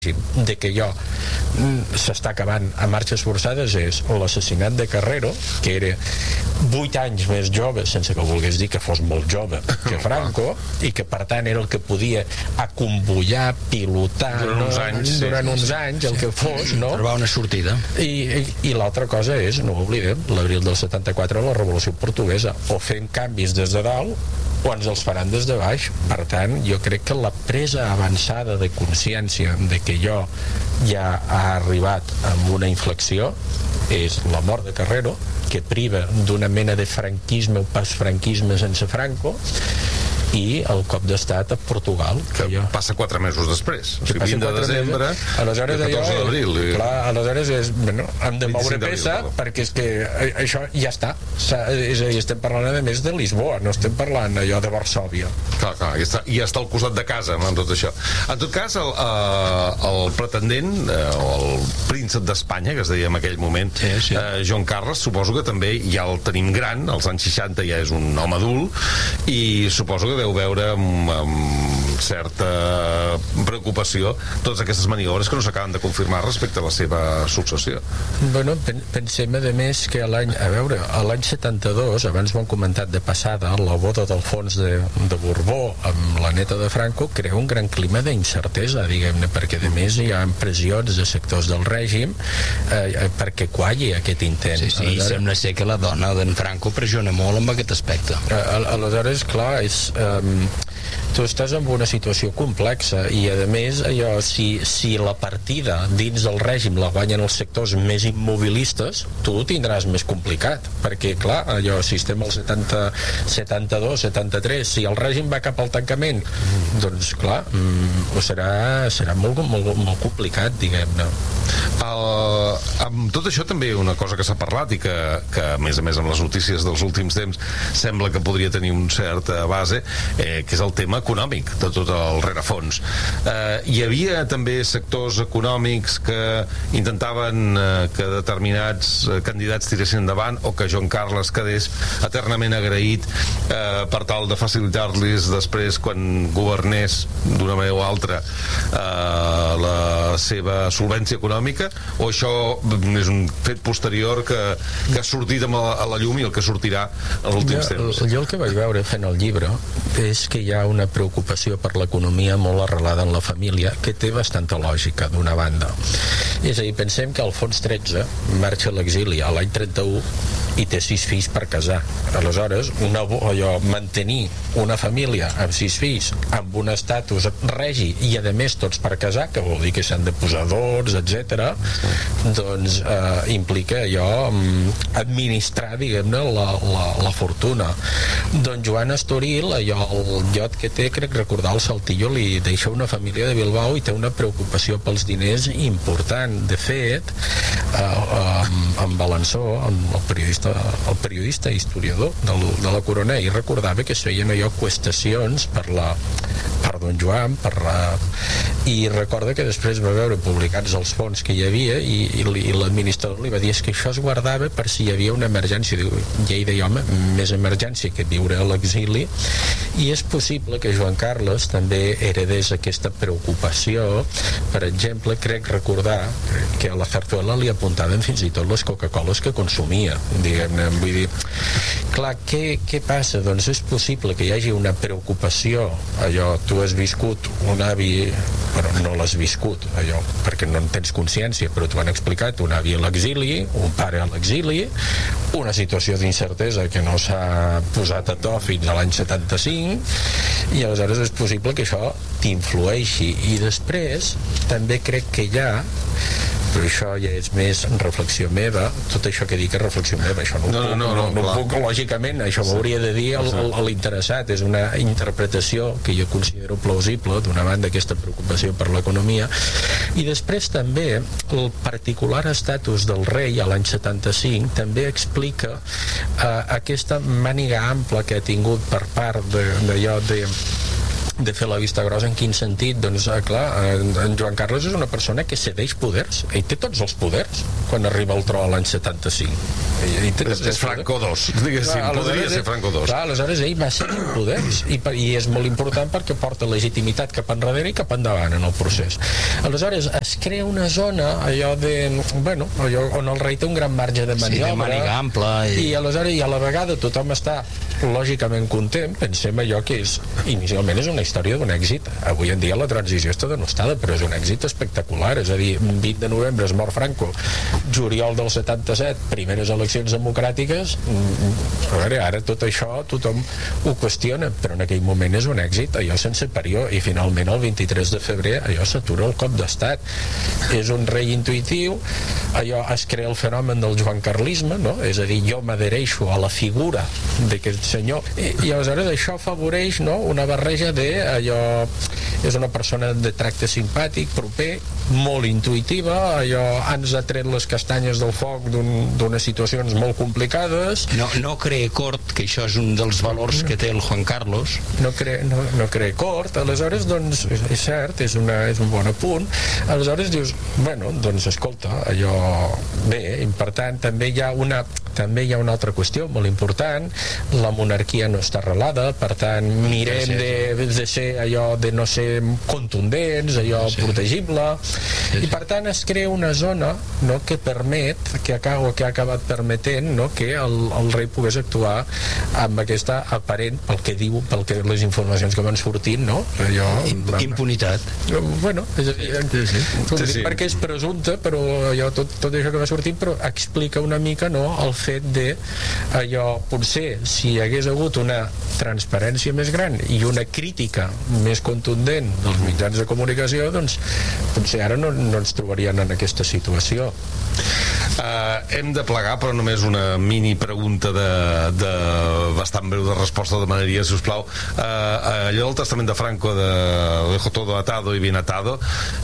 de que allò s'està acabant a marxes forçades és l'assassinat de Carrero, que era 8 anys més jove, sense que volgués dir que fos molt jove, que Franco, i que per tant era el que podia acompollar, pilotar durant uns anys, el que fos, no? Trobar una sortida. I l'altra cosa és, no ho oblidem, l'abril del 74, la Revolució Portuguesa. O fem canvis des de dalt o ens els faran des de baix. Per tant, jo crec que la presa avançada de consciència de que allò ja ha arribat amb una inflexió és la mort de Carrero, que priva d'una mena de franquisme o postfranquisme sense Franco, i el cop d'estat a Portugal, que passa 4 mesos després, o sigui, 20 de desembre i 14 d'abril. Clar, aleshores és, bueno, hem de moure pesa, perquè és que això ja està. És a dir, estem parlant a més de Lisboa, no estem parlant allò de Varsòvia. Clar, ja està al costat de casa amb tot això. En tot cas, el pretendent o el príncep d'Espanya, que es deia en aquell moment, Joan Carles, suposo que també ja el tenim gran, als anys 60 ja és un home adult, i suposo que deu veure amb certa preocupació totes aquestes maniobres que no s'acaben de confirmar respecte a la seva successió. Bueno, pensem a més que l'any 72, abans ho hem comentat de passada, la boda d'Alfons de Borbó amb la neta de Franco crea un gran clima d'incertesa, diguem-ne, perquè a més hi ha pressions de sectors del règim perquè qualli aquest intent. Sí, sembla ser que la dona d'en Franco pressiona molt amb aquest aspecte. Aleshores, clar, tu estàs en una situació complexa i a més allò, si la partida dins del règim la guanyen els sectors més immobilistes, tu ho tindràs més complicat, perquè clar, allò, si estem al 72, 73, si el règim va cap al tancament, doncs clar, serà molt complicat, diguem-ne. Amb tot això també una cosa que s'ha parlat i que a més amb les notícies dels últims temps sembla que podria tenir un cert base, que és el tema econòmic de tot el rerefons. Hi havia també sectors econòmics que intentaven que determinats candidats tiressin endavant o que Joan Carles quedés eternament agraït per tal de facilitar-los després quan governés d'una manera o altra la seva solvència econòmica, o això és un fet posterior que ha sortit a la llum i el que sortirà en els últims temps? Jo el que vaig veure fent el llibre és que hi ha una preocupació per l'economia molt arrelada en la família que té bastanta lògica, d'una banda. És a dir, pensem que Alfons XIII marxa a l'exili a l'any 31 i té 6 fills per casar. Aleshores, mantenir una família amb 6 fills amb un estatus regi i a més tots per casar, que vol dir que s'han de posar dors, etc., doncs implica administrar, diguem-ne, la fortuna. Don Joan Estoril, el llot que té, crec recordar, el Saltillo li deixa una família de Bilbao i té una preocupació pels diners important. De fet, en Balançó, el periodista historiador de la Corona, ell recordava que es feien qüestacions per Don Joan, i recorda que després va veure publicats els fons que hi havia i l'administrador li va dir que això es guardava per si hi havia una emergència. I ell deia, home, més emergència que viure a l'exili, i és possible que Joan Carles també heredés aquesta preocupació. Per exemple, crec recordar que a la Zarzuela li apuntaven fins i tot les Coca-Coles que consumia, diguem-ne. Vull dir, clar, què passa? Doncs és possible que hi hagi una preocupació, tu has viscut un avi, però no l'has viscut, perquè no en tens consciència, però t'ho han explicat, un avi a l'exili, un pare a l'exili, una situació d'incertesa que no s'ha posat a to fins a l'any 75, i aleshores és possible que això t'influeixi. I després també crec que hi ha, però això ja és més reflexió meva, tot això que dic és reflexió meva, això no puc lògicament, això m'hauria de dir l'interessat, és una interpretació que jo considero plausible, d'una banda aquesta preocupació per l'economia, i després també el particular estatus del rei a l'any 75 també explica aquesta màniga ampla que ha tingut per part de fer la vista grossa en quin sentit? Doncs clar, en Joan Carles és una persona que cedeix poders, ell té tots els poders quan arriba al tro l'any 75. És Franco II, diguéssim, podria ser Franco II. Clar, aleshores ell va ser poders i és molt important perquè porta legitimitat cap enrere i cap endavant en el procés. Aleshores es crea una zona allò on el rei té un gran marge de maniobra, de màniga ampla i aleshores i a la vegada tothom està lògicament content. Pensem allò que inicialment és una història d'un èxit. Avui en dia la transició està denostada, però és un èxit espectacular. És a dir, 20 de novembre es mor Franco, juliol del 77, primeres eleccions democràtiques. A veure, ara tot això tothom ho qüestiona, però en aquell moment és un èxit, allò sense parió, i finalment el 23 de febrer allò s'atura el cop d'estat. És un rei intuïtiu, allò es crea el fenomen del joancarlisme, no? És a dir, jo m'adhereixo a la figura d'aquest senyor, i aleshores això afavoreix, no?, una barreja de allò, és una persona de tracte simpàtic, proper, molt intuïtiva, allò ens ha tret les castanyes del foc d'unes situacions molt complicades. No crea cort, que això és un dels valors que té el Juan Carlos. No crea cort, aleshores, doncs, és cert, és un bon apunt. Aleshores dius, bueno, doncs escolta, allò bé, i per tant també hi ha una altra qüestió molt important, la monarquia no està arrelada, per tant mirem de ser allò, de no ser contundents, allò protegible, i per tant es crea una zona, no, que permet, que ha acabat permetent, no, que el rei pogués actuar amb aquesta aparent, pel que les informacions que van sortint, no, allò, impunitat. Bueno, perquè és presumpte, però allò, tot això que va sortint, però explica una mica, no, el fet de allò, potser si hi hagués hagut una transparència més gran i una crítica més contundent dels mitjans de comunicació, doncs potser ara no ens trobarien en aquesta situació. Hem de plegar, però només una mini pregunta de bastant breu de resposta demanaria, si us plau. Allò del testament de Franco de dejo todo atado y bien atado,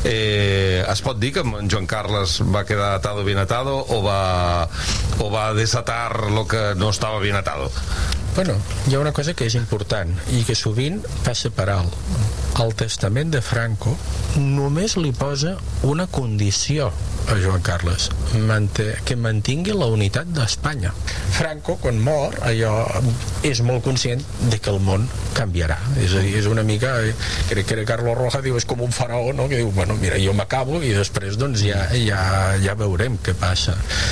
es pot dir que en Joan Carles va quedar atado y bien atado, o va desatar lo que no estava bien atado? Bueno, hi ha una cosa que és important i que sovint passa per alt. El testament de Franco només li posa una condició a Joan Carles, que mantingui la unitat d'Espanya. Franco, quan mor, allò és molt conscient de que el món canviarà. És a dir, és una mica, crec que era Carlos Roja, diu, és com un faraó, no?, que diu, bueno, mira, jo m'acabo i després doncs ja veurem què passa.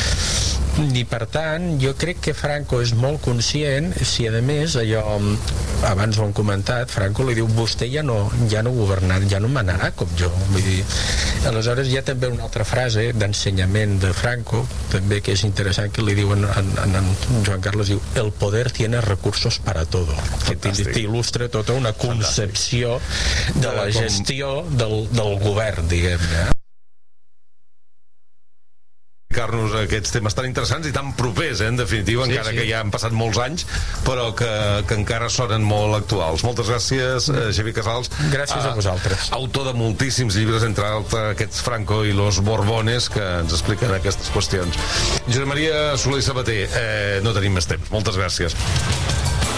I per tant, jo crec que Franco és molt conscient, si a més allò, abans ho han comentat, Franco li diu, vostè ja no governarà, ja no manarà com jo. Vull dir, aleshores hi ha també una altra frase d'ensenyament de Franco, també que és interessant, que li diuen en Joan Carles, diu, el poder tiene recursos para todo, que t'il·lustra tota una concepció de la gestió del govern, diguem-ne. Explicar-nos aquests temes tan interessants i tan propers, en definitiva, encara que ja han passat molts anys, però que encara sonen molt actuals. Moltes gràcies, Xavier Casals. Gràcies a vosaltres. Autor de moltíssims llibres, entre altres aquests Franco i los Borbones, que ens expliquen aquestes qüestions. Josep Maria Soler i Sabater, no tenim més temps. Moltes gràcies.